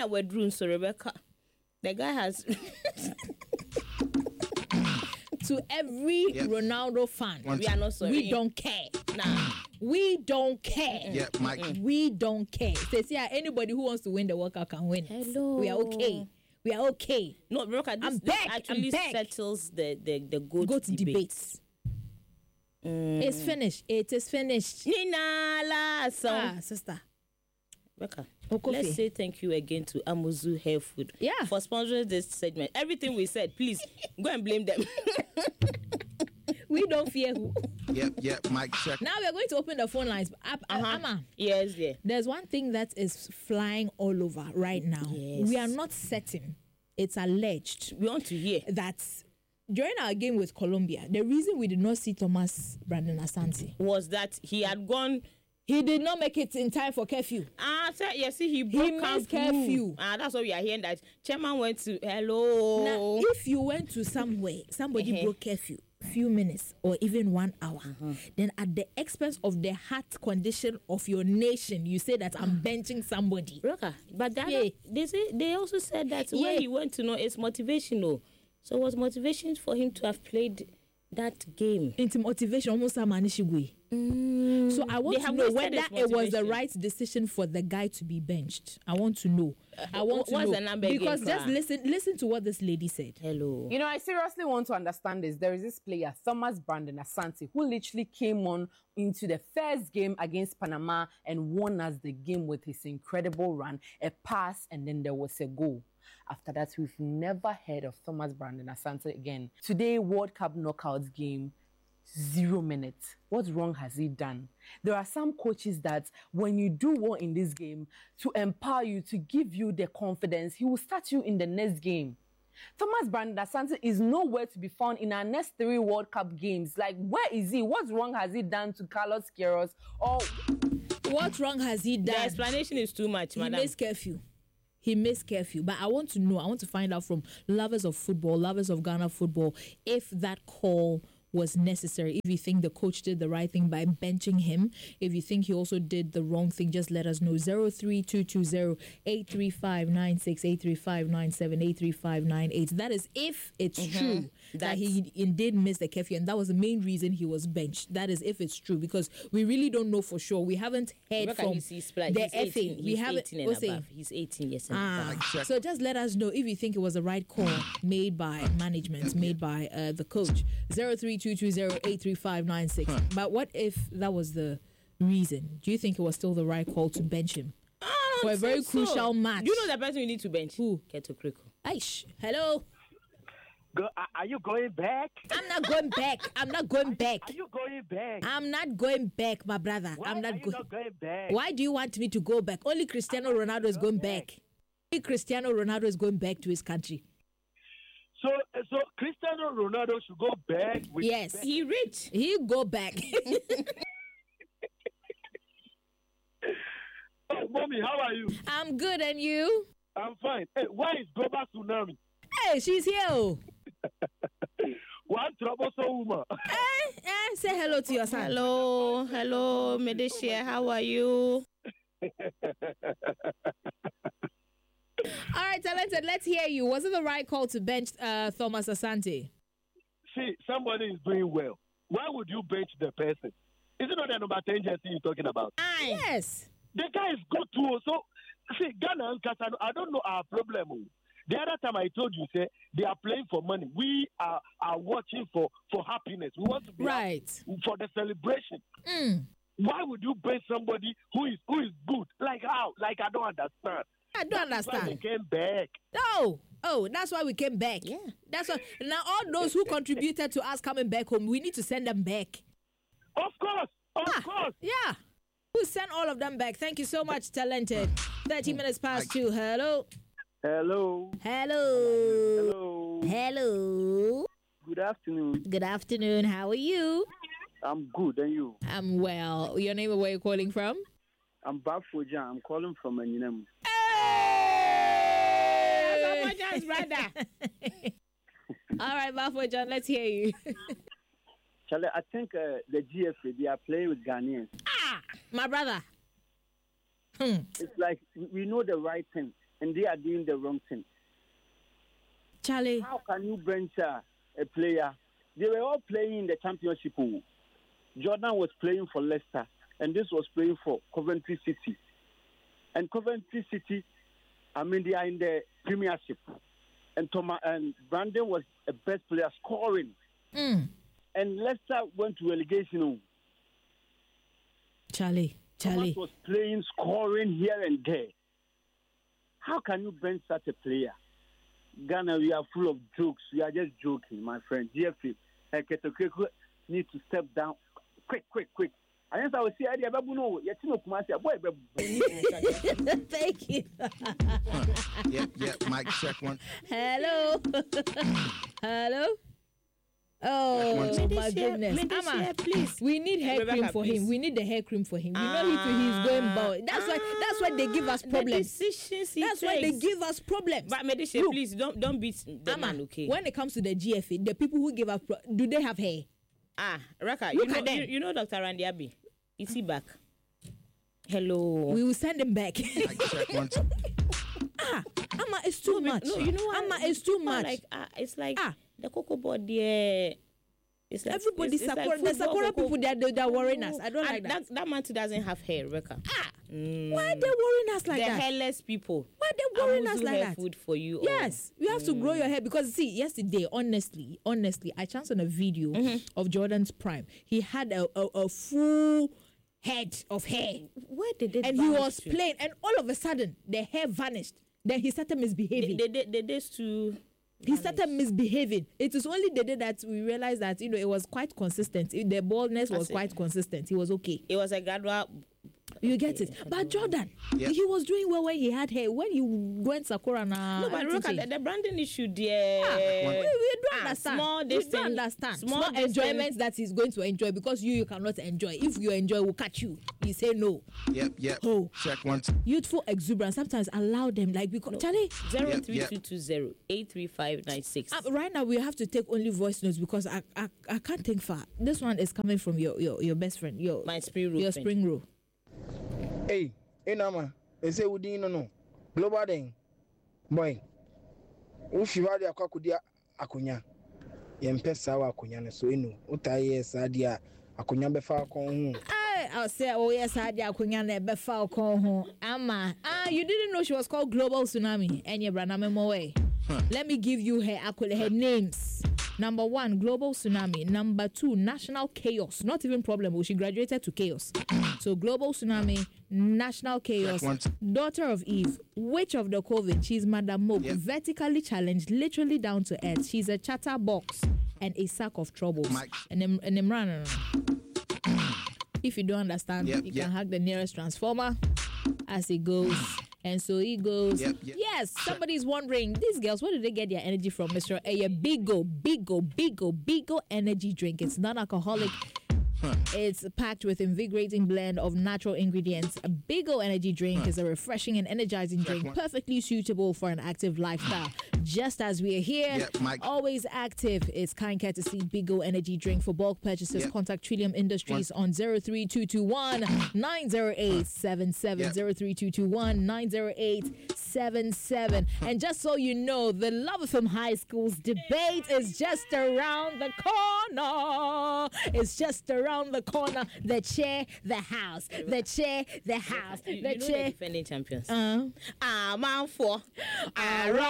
we're doing so Rebecca. The guy has to every Ronaldo fan. We are not sorry. We don't care. Nah. We don't care. Yeah, Mike. We don't care. Says anybody who wants to win the World Cup can win. Hello. We are okay. We are okay. No, Rebecca, this actually settles the GOAT debates. It's finished. It is finished. Nina Lassa. Sister. Rebecca, let's say thank you again to Amuzu Hair Food for sponsoring this segment. Everything we said, please go and blame them. We don't fear who. Yep, Mike check. Now we're going to open the phone lines. Amma. Yes, yeah. There's one thing that is flying all over right now. Yes. We are not certain. It's alleged. We want to hear that during our game with Colombia, the reason we did not see Thomas Brandon Asante was that he had gone. He did not make it in time for curfew. He missed curfew. That's what we are hearing, that chairman went to hello. Now, if you went to somewhere, somebody broke curfew, few minutes or even 1 hour, then at the expense of the heart condition of your nation, you say that I'm benching somebody. But they also said that when he went to know it's motivational. So it was motivation for him to have played that game. Into motivation, almost a manishigui. So I want to know whether it was the right decision for the guy to be benched. I want to know. What's the number because again, just listen to what this lady said. Hello. You know, I seriously want to understand this. There is this player, Thomas Brandon Asante, who literally came on into the first game against Panama and won us the game with his incredible run, a pass, and then there was a goal. After that, we've never heard of Thomas Brandon Asante again. Today, World Cup knockout game, 0 minutes. What wrong has he done? There are some coaches that when you do well in this game, to empower you, to give you the confidence, he will start you in the next game. Thomas Brandon Asante is nowhere to be found in our next 3 World Cup games. Like, where is he? What wrong has he done to Carlos Queiroz? Or what wrong has he done? The explanation is too much, madam. He missed curfew. But I want to find out from lovers of football, lovers of Ghana football, if that call was necessary. If you think the coach did the right thing by benching him, if you think he also did the wrong thing, just let us know. 03220-835-96, 835-97, 835-98. That is if it's true that he indeed missed the curfew, and that was the main reason he was benched. That is if it's true, because we really don't know for sure. We haven't heard from the FA. He's 18 years old. So just let us know if you think it was the right call made by management, made by the coach. 03220-835-96. But what if that was the reason? Do you think it was still the right call to bench him for a very crucial match? Do you know the person you need to bench? Who? Keto Kriko. Aish. Hello. Are you going back? I'm not going back. I'm not going back. Are you going back? I'm not going back, my brother. Why I'm not are you not going back? Why do you want me to go back? Only Cristiano Ronaldo is going back. Only Cristiano Ronaldo is going back to his country. So Cristiano Ronaldo should go back. Yes, he rich. He go back. Oh, mommy, how are you? I'm good, and you? I'm fine. Hey, why is Global Tsunami? Hey, she's here. One troublesome woman. Say hello to your son. Hello, Medeshia. How are you? All right, Talented, let's hear you. Was it the right call to bench Thomas Asante? See, somebody is doing well. Why would you bench the person? Is it not the number 10 jersey you're talking about? Yes. The guy is good too. So, see, Ghana and Qatar, I don't know our problem. The other time I told you, say, they are playing for money. We are watching for happiness. We want to be happy for the celebration. Why would you bench somebody who is good? Like how? Like I don't understand. I don't understand. Why we came back. Oh, that's why we came back. Yeah. That's why. Now, all those who contributed to us coming back home, we need to send them back. Of course. Of course. Yeah. We'll send all of them back. Thank you so much, Talented. 30 minutes past 2. Hello. Hello. Hello. Hello. Good afternoon. Good afternoon. How are you? I'm good. And you? I'm well. Your name and where you're calling from? I'm Bafoja. I'm calling from Aninem. Hey! Bafoja's brother. All right, Bafoja, let's hear you. Charlie, I think the GFA, they are playing with Ghanaians. My brother. It's like we know the right thing. and they are doing the wrong thing. Charlie, how can you bench a player? They were all playing in the championship. Jordan was playing for Leicester, and this was playing for Coventry City. And Coventry City, they are in the Premiership. And Brandon was the best player scoring. And Leicester went to relegation. Charlie. Thomas was playing, scoring here and there. How can you bench such a player? Ghana, we are full of jokes. We are just joking, my friend. GFA, need to step down. Quick. I guess I will see idea babu no yetino kumasi boy babu. Thank you. Yeah, mic check one. Hello. Oh my goodness. Amma, please. We need hair Rebecca, cream for please. him. We need the hair cream for him. You know he's going bald. That's why they give us problems. That's why they give us problems. But Medisha, please don't beat the Amma, man, okay? when it comes to the GFA, the people who give us do they have hair? Raka, Look at them. you know Dr. Randy Abbey. Is he back? Hello. We will send him back. Mic check one. Amma, it's too much. No, you know what? Amma, it's too much. It's like the Cocoa Board there. It's like everybody Sakura. The Sakura people they're worrying us. I don't like that. That man too doesn't have hair, Rebecca. Why are they worrying us like the that? hairless people. Why are they worrying us like hair that? Food for you. Yes, you have to grow your hair because see, yesterday, honestly, I chanced on a video of Jordan's prime. He had a full head of hair. Where did it? And he was playing, and all of a sudden the hair vanished. Then he started misbehaving. The days to. He started misbehaving. It was only the day that we realized that it was quite consistent. The baldness was quite consistent. He was okay. It was a gradual. You get it. But Jordan, he was doing well when he had hair. When he went Sakura now. No, but look at the branding issue there. We don't understand. We don't understand. Small enjoyment that he's going to enjoy because you cannot enjoy. If you enjoy, we'll catch you. You say no. Yep. Oh. Check one. Youthful exuberance. Sometimes allow them because Charlie. 03220-83596. Right now we have to take only voice notes because I can't think far. This one is coming from your best friend, my spring row. Your spring row. Hey, Nama, they say we didn't know. Global thing. Boy, if you had a Kakudia Akunya, Yempesa Akunya, so you know, Utaye Sadia Akunya Befalcon. I'll say, oh yes, I did Akunya Befalcon. Amma, you didn't know she was called Global Tsunami, and your Braname Moe. Let me give you her names. Number 1, Global Tsunami. Number 2, National Chaos. Not even problem. She graduated to Chaos. So Global Tsunami, National Chaos, Daughter of Eve, Witch of the COVID. She's Madame Mope, vertically challenged, literally down to earth. She's a chatterbox and a sack of troubles. And then run. If you don't understand, you can hack the nearest transformer as it goes. And so he goes, yes, somebody's wondering, these girls, where do they get their energy from, Mr. A Bigo energy drink. It's non-alcoholic. It's packed with invigorating blend of natural ingredients. A Bigo energy drink is a refreshing and energizing drink, perfectly suitable for an active lifestyle. Just as we are here, always active. It's kind courtesy Bigo energy drink. For bulk purchases, contact Trillium Industries on 03221 90877 03221 90877. And just so you know, the Love FM High School's debate is just around the corner. It's just around the corner. The chair, the house. The chair, the house. The chair. Defending champions. Man 4.